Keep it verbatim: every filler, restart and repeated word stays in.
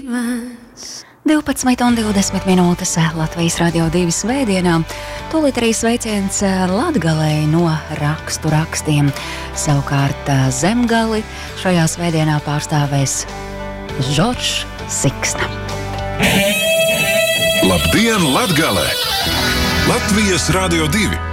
divpadsmit un divdesmit minūtes Latvijas Radio divi svētdienā. Tūlīt arī sveiciens Latgalei no rakstu rakstiem. Savukārt Zemgali šajā svētdienā pārstāvēs Žoržs Siksna. Labdien, Latgale! Latvijas Radio divi!